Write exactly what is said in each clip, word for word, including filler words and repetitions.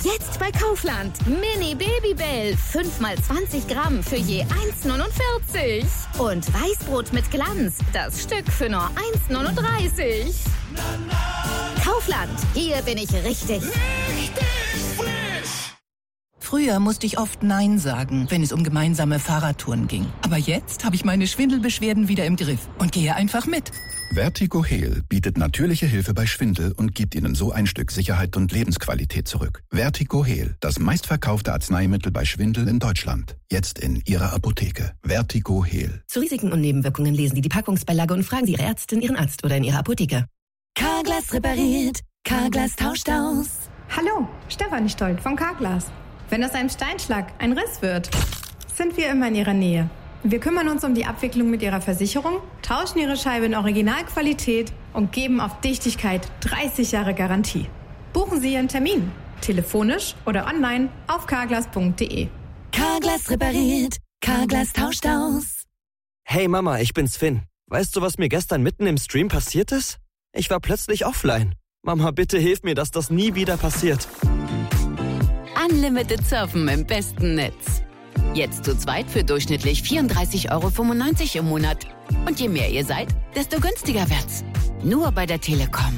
Jetzt bei Kaufland. Mini Babybell. fünf mal zwanzig Gramm für je eins neunundvierzig. Und Weißbrot mit Glanz. Das Stück für nur eins neununddreißig. Kaufland. Hier bin ich richtig. Richtig frisch. Früher musste ich oft Nein sagen, wenn es um gemeinsame Fahrradtouren ging. Aber jetzt habe ich meine Schwindelbeschwerden wieder im Griff und gehe einfach mit. Vertigo Heal bietet natürliche Hilfe bei Schwindel und gibt Ihnen so ein Stück Sicherheit und Lebensqualität zurück. Vertigo Heal, das meistverkaufte Arzneimittel bei Schwindel in Deutschland. Jetzt in Ihrer Apotheke. Vertigo Heal. Zu Risiken und Nebenwirkungen lesen Sie die Packungsbeilage und fragen Sie Ihre Ärztin, Ihren Arzt oder in Ihrer Apotheke. Carglass repariert. Carglass tauscht aus. Hallo, Stefanie Stolt von Carglass. Wenn aus einem Steinschlag ein Riss wird, sind wir immer in Ihrer Nähe. Wir kümmern uns um die Abwicklung mit Ihrer Versicherung, tauschen Ihre Scheibe in Originalqualität und geben auf Dichtigkeit dreißig Jahre Garantie. Buchen Sie Ihren Termin, telefonisch oder online auf carglass punkt de. Carglass repariert. Carglass tauscht aus. Hey Mama, ich bin's Finn. Weißt du, was mir gestern mitten im Stream passiert ist? Ich war plötzlich offline. Mama, bitte hilf mir, dass das nie wieder passiert. Unlimited Surfen im besten Netz. Jetzt zu zweit für durchschnittlich vierunddreißig Euro fünfundneunzig im Monat. Und je mehr ihr seid, desto günstiger wird's. Nur bei der Telekom.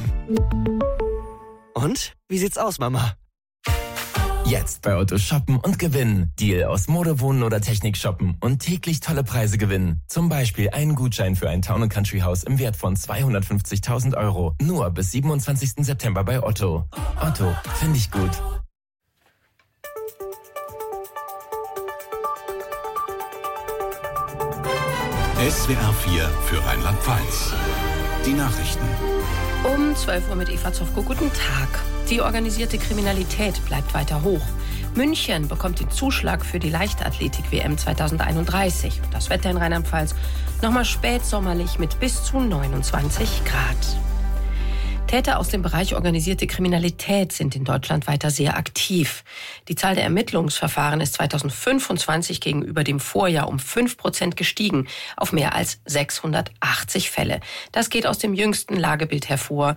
Und? Wie sieht's aus, Mama? Jetzt bei Otto shoppen und gewinnen. Deal aus Mode, Wohnen oder Technik shoppen und täglich tolle Preise gewinnen. Zum Beispiel einen Gutschein für ein Town and Country Haus im Wert von zweihundertfünfzigtausend Euro. Nur bis siebenundzwanzigsten September bei Otto. Otto, finde ich gut. S W R vier für Rheinland-Pfalz. Die Nachrichten. Um zwölf Uhr mit Eva Zofko. Guten Tag. Die organisierte Kriminalität bleibt weiter hoch. München bekommt den Zuschlag für die Leichtathletik-W M zweitausendeinunddreißig. Und das Wetter in Rheinland-Pfalz nochmal spätsommerlich mit bis zu neunundzwanzig Grad. Täter aus dem Bereich organisierte Kriminalität sind in Deutschland weiter sehr aktiv. Die Zahl der Ermittlungsverfahren ist zweitausendfünfundzwanzig gegenüber dem Vorjahr um fünf Prozent gestiegen auf mehr als sechshundertachtzig Fälle. Das geht aus dem jüngsten Lagebild hervor,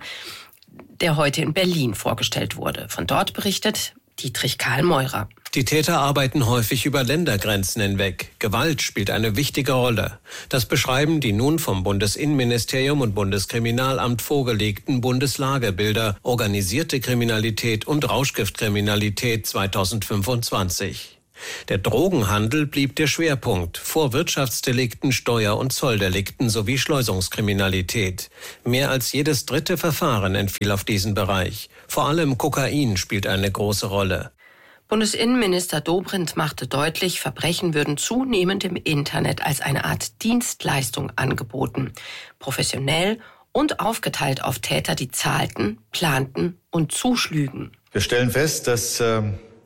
der heute in Berlin vorgestellt wurde. Von dort berichtet Dietrich Karl Meurer. Die Täter arbeiten häufig über Ländergrenzen hinweg. Gewalt spielt eine wichtige Rolle. Das beschreiben die nun vom Bundesinnenministerium und Bundeskriminalamt vorgelegten Bundeslagebilder Organisierte Kriminalität und Rauschgiftkriminalität zweitausendfünfundzwanzig. Der Drogenhandel blieb der Schwerpunkt, vor Wirtschaftsdelikten, Steuer- und Zolldelikten sowie Schleusungskriminalität. Mehr als jedes dritte Verfahren entfiel auf diesen Bereich. Vor allem Kokain spielt eine große Rolle. Bundesinnenminister Dobrindt machte deutlich, Verbrechen würden zunehmend im Internet als eine Art Dienstleistung angeboten. Professionell und aufgeteilt auf Täter, die zahlten, planten und zuschlügen. Wir stellen fest, dass äh,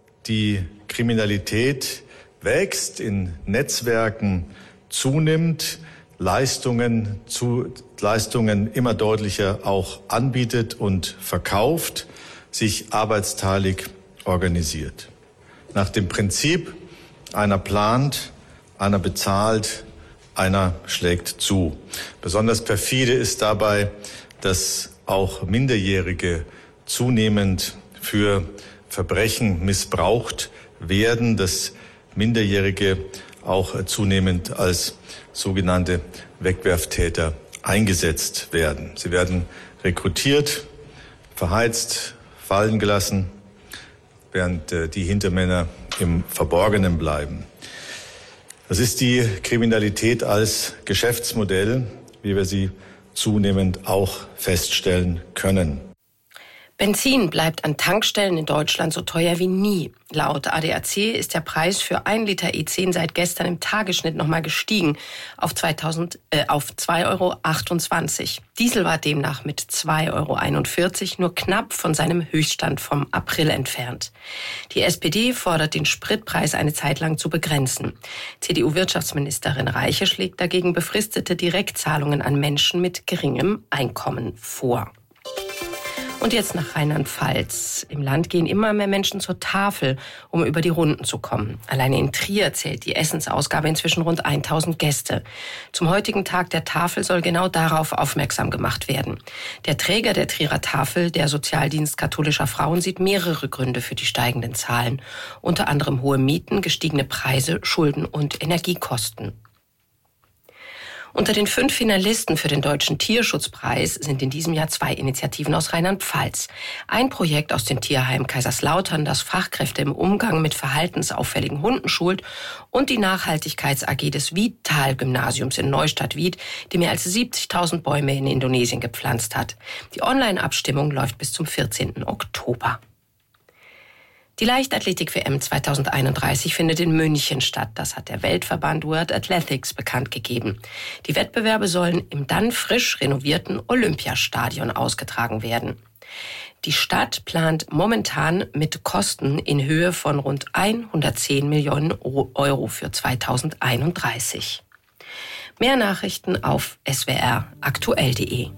die Kriminalität wächst, in Netzwerken zunimmt, Leistungen, zu, Leistungen immer deutlicher auch anbietet und verkauft, sich arbeitsteilig organisiert. Nach dem Prinzip, einer plant, einer bezahlt, einer schlägt zu. Besonders perfide ist dabei, dass auch Minderjährige zunehmend für Verbrechen missbraucht werden, dass Minderjährige auch zunehmend als sogenannte Wegwerftäter eingesetzt werden. Sie werden rekrutiert, verheizt, fallen gelassen, während äh, die Hintermänner im Verborgenen bleiben. Das ist die Kriminalität als Geschäftsmodell, wie wir sie zunehmend auch feststellen können. Benzin bleibt an Tankstellen in Deutschland so teuer wie nie. Laut A D A C ist der Preis für ein Liter E zehn seit gestern im Tagesschnitt nochmal gestiegen auf, zweitausend, äh, auf zwei Euro achtundzwanzig. Diesel war demnach mit zwei Euro einundvierzig nur knapp von seinem Höchststand vom April entfernt. Die S P D fordert, den Spritpreis eine Zeit lang zu begrenzen. C D U-Wirtschaftsministerin Reiche schlägt dagegen befristete Direktzahlungen an Menschen mit geringem Einkommen vor. Und jetzt nach Rheinland-Pfalz. Im Land gehen immer mehr Menschen zur Tafel, um über die Runden zu kommen. Alleine in Trier zählt die Essensausgabe inzwischen rund tausend Gäste. Zum heutigen Tag der Tafel soll genau darauf aufmerksam gemacht werden. Der Träger der Trierer Tafel, der Sozialdienst katholischer Frauen, sieht mehrere Gründe für die steigenden Zahlen. Unter anderem hohe Mieten, gestiegene Preise, Schulden und Energiekosten. Unter den fünf Finalisten für den Deutschen Tierschutzpreis sind in diesem Jahr zwei Initiativen aus Rheinland-Pfalz. Ein Projekt aus dem Tierheim Kaiserslautern, das Fachkräfte im Umgang mit verhaltensauffälligen Hunden schult, und die Nachhaltigkeits-A G des Wiedtal-Gymnasiums in Neustadt-Wied, die mehr als siebzigtausend Bäume in Indonesien gepflanzt hat. Die Online-Abstimmung läuft bis zum vierzehnten Oktober. Die Leichtathletik-W M zweitausendeinunddreißig findet in München statt. Das hat der Weltverband World Athletics bekannt gegeben. Die Wettbewerbe sollen im dann frisch renovierten Olympiastadion ausgetragen werden. Die Stadt plant momentan mit Kosten in Höhe von rund hundertzehn Millionen Euro für zweitausendeinunddreißig. Mehr Nachrichten auf s w r aktuell punkt d e.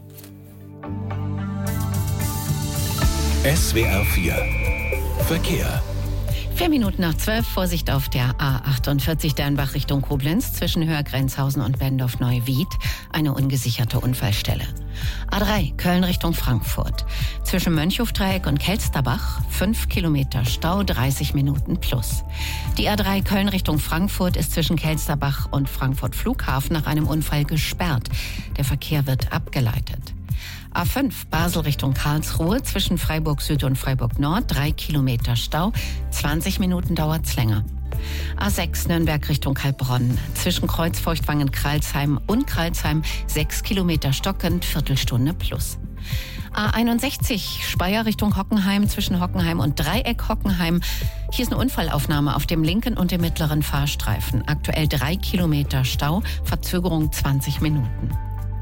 S W R vier Verkehr. Vier Minuten nach zwölf, Vorsicht auf der A achtundvierzig Dernbach Richtung Koblenz zwischen Höhergrenzhausen und Bendorf-Neuwied, eine ungesicherte Unfallstelle. A drei Köln Richtung Frankfurt zwischen Mönchhofdreieck und Kelsterbach, fünf Kilometer Stau, dreißig Minuten plus. Die A drei Köln Richtung Frankfurt ist zwischen Kelsterbach und Frankfurt Flughafen nach einem Unfall gesperrt. Der Verkehr wird abgeleitet. A fünf Basel Richtung Karlsruhe zwischen Freiburg Süd und Freiburg Nord, drei Kilometer Stau, zwanzig Minuten dauert's länger. A sechs Nürnberg Richtung Heilbronn zwischen Kreuzfeuchtwangen-Kralsheim und Kralsheim, sechs Kilometer stockend, Viertelstunde plus. A einundsechzig Speyer Richtung Hockenheim zwischen Hockenheim und Dreieck Hockenheim. Hier ist eine Unfallaufnahme auf dem linken und dem mittleren Fahrstreifen. Aktuell drei Kilometer Stau, Verzögerung zwanzig Minuten.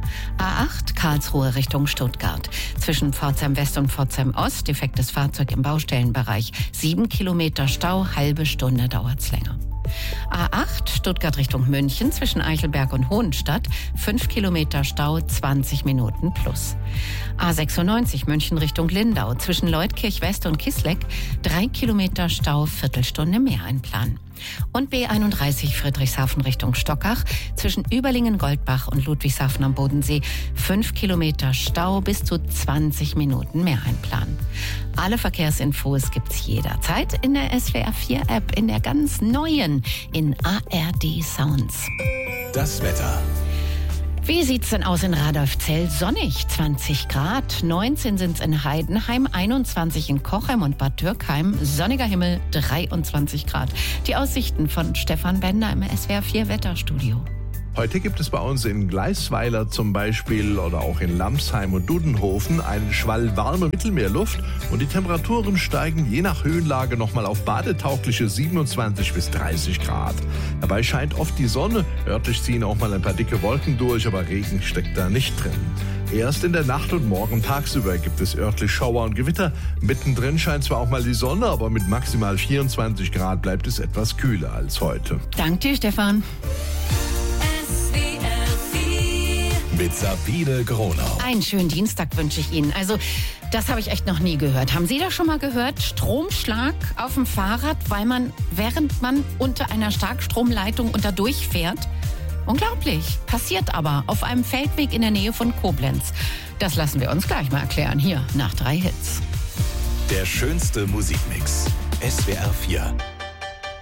A acht Karlsruhe Richtung Stuttgart zwischen Pforzheim West und Pforzheim Ost, defektes Fahrzeug im Baustellenbereich, sieben Kilometer Stau, halbe Stunde dauert's länger. A acht Stuttgart Richtung München zwischen Eichelberg und Hohenstadt, fünf Kilometer Stau, zwanzig Minuten plus. A sechsundneunzig München Richtung Lindau zwischen Leutkirch West und Kisleck, drei Kilometer Stau, Viertelstunde mehr einplanen. Und B einunddreißig Friedrichshafen Richtung Stockach zwischen Überlingen-Goldbach und Ludwigshafen am Bodensee, fünf Kilometer Stau, bis zu zwanzig Minuten mehr einplanen. Alle Verkehrsinfos gibt's jederzeit in der S W R vier App, in der ganz neuen, in A R D Sounds. Das Wetter. Wie sieht's denn aus in Radolfzell? Sonnig, zwanzig Grad, neunzehn sind's in Heidenheim, einundzwanzig in Kochem und Bad Dürkheim, sonniger Himmel, dreiundzwanzig Grad. Die Aussichten von Stefan Bender im S W R vier Wetterstudio. Heute gibt es bei uns in Gleisweiler zum Beispiel oder auch in Lamsheim und Dudenhofen einen Schwall warme Mittelmeerluft und die Temperaturen steigen je nach Höhenlage nochmal auf badetaugliche siebenundzwanzig bis dreißig Grad. Dabei scheint oft die Sonne, örtlich ziehen auch mal ein paar dicke Wolken durch, aber Regen steckt da nicht drin. Erst in der Nacht und morgen tagsüber gibt es örtlich Schauer und Gewitter. Mittendrin scheint zwar auch mal die Sonne, aber mit maximal vierundzwanzig Grad bleibt es etwas kühler als heute. Dank dir, Stefan. Mit Sabine Gronau. Einen schönen Dienstag wünsche ich Ihnen. Also, das habe ich echt noch nie gehört. Haben Sie das schon mal gehört? Stromschlag auf dem Fahrrad, weil man, während man unter einer Starkstromleitung unter durchfährt? Unglaublich. Passiert aber auf einem Feldweg in der Nähe von Koblenz. Das lassen wir uns gleich mal erklären. Hier, nach drei Hits. Der schönste Musikmix. S W R vier.